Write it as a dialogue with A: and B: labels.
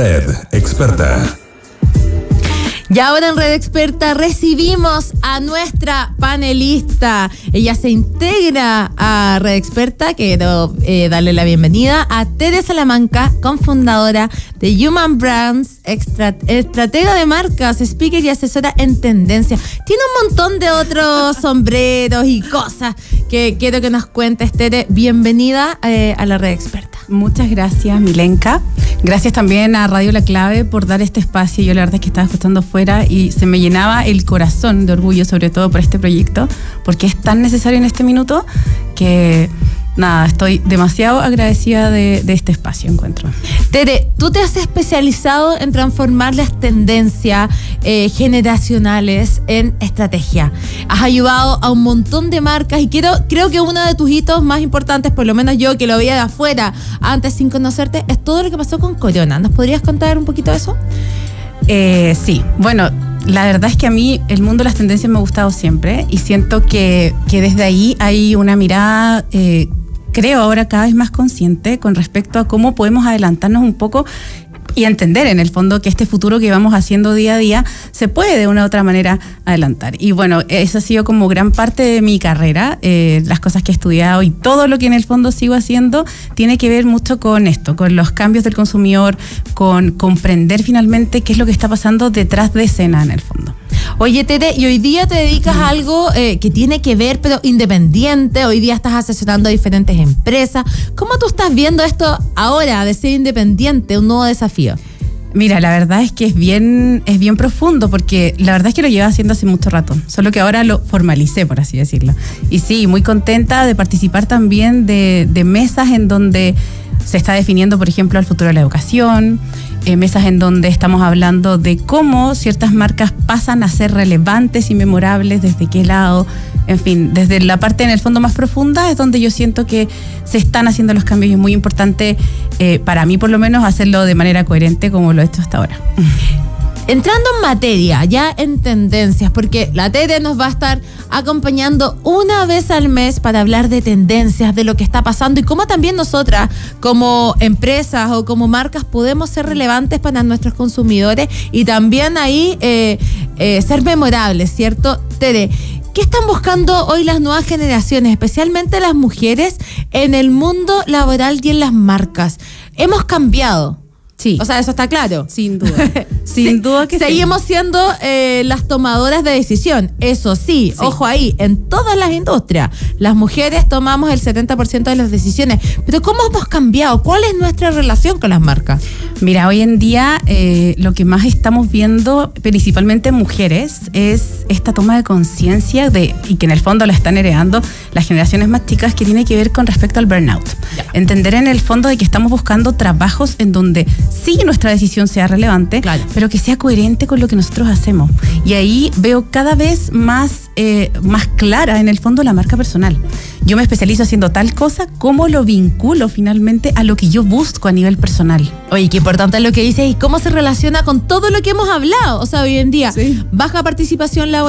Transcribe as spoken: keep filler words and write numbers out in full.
A: Red Experta.
B: Y ahora en Red Experta recibimos a nuestra panelista. Ella se integra a Red Experta. Quiero eh, darle la bienvenida a Tere Salamanca, cofundadora de Human Brands, extra, estratega de marcas, speaker y asesora en tendencia. Tiene un montón de otros sombreros y cosas que quiero que nos cuentes, Tere. Bienvenida eh, a la Red Experta.
C: Muchas gracias, Milenka. Gracias también a Radio La Clave por dar este espacio. Yo la verdad es que estaba escuchando fuera y se me llenaba el corazón de orgullo, sobre todo por este proyecto, porque es tan necesario en este minuto que, nada, estoy demasiado agradecida de, de este espacio, encuentro.
B: Tere, tú te has especializado en transformar las tendencias eh, generacionales en estrategia. Has ayudado a un montón de marcas y quiero, creo que uno de tus hitos más importantes, por lo menos yo que lo veía de afuera antes sin conocerte, es todo lo que pasó con Corona. ¿Nos podrías contar un poquito de eso?
C: Eh, sí, bueno, la verdad es que a mí el mundo de las tendencias me ha gustado siempre y siento que, que desde ahí hay una mirada, eh, creo ahora cada vez más consciente con respecto a cómo podemos adelantarnos un poco y entender en el fondo que este futuro que vamos haciendo día a día se puede de una u otra manera adelantar. Y bueno, eso ha sido como gran parte de mi carrera, eh, las cosas que he estudiado y todo lo que en el fondo sigo haciendo tiene que ver mucho con esto, con los cambios del consumidor, con comprender finalmente qué es lo que está pasando detrás de escena en el fondo.
B: Oye, Tere, y hoy día te dedicas a algo eh, que tiene que ver, pero independiente. Hoy día estás asesorando a diferentes empresas. ¿Cómo tú estás viendo esto ahora de ser independiente, un nuevo desafío?
C: Mira, la verdad es que es bien, es bien profundo, porque la verdad es que lo llevo haciendo hace mucho rato, solo que ahora lo formalicé, por así decirlo. Y sí, muy contenta de participar también de, de mesas en donde se está definiendo, por ejemplo, el futuro de la educación, eh, mesas en donde estamos hablando de cómo ciertas marcas pasan a ser relevantes y memorables, desde qué lado, en fin, desde la parte en el fondo más profunda es donde yo siento que se están haciendo los cambios y es muy importante, eh, para mí por lo menos, hacerlo de manera coherente como lo he hecho hasta ahora.
B: Entrando en materia, ya en tendencias, porque la Tere nos va a estar acompañando una vez al mes para hablar de tendencias, de lo que está pasando y cómo también nosotras, como empresas o como marcas, podemos ser relevantes para nuestros consumidores y también ahí eh, eh, ser memorables, ¿cierto? Tere, ¿qué están buscando hoy las nuevas generaciones, especialmente las mujeres, en el mundo laboral y en las marcas? Hemos cambiado.
C: Sí.
B: O sea, eso está claro.
C: Sin duda. Sin
B: sí,
C: duda que
B: seguimos
C: sí.
B: siendo eh, las tomadoras de decisión. Eso sí, sí, ojo ahí, en todas las industrias, las mujeres tomamos el setenta por ciento de las decisiones. Pero ¿cómo hemos cambiado? ¿Cuál es nuestra relación con las marcas?
C: Mira, hoy en día eh, lo que más estamos viendo, principalmente en mujeres, es esta toma de conciencia de, y que en el fondo la están heredando las generaciones más chicas, que tiene que ver con respecto al burnout. Ya. Entender en el fondo de que estamos buscando trabajos en donde sí nuestra decisión sea relevante, claro, pero que sea coherente con lo que nosotros hacemos. Y ahí veo cada vez más, eh, más clara en el fondo la marca personal. Yo me especializo haciendo tal cosa, ¿cómo lo vinculo finalmente a lo que yo busco a nivel personal?
B: Oye, qué importante es lo que dices y cómo se relaciona con todo lo que hemos hablado. O sea, hoy en día, sí, baja participación laboral,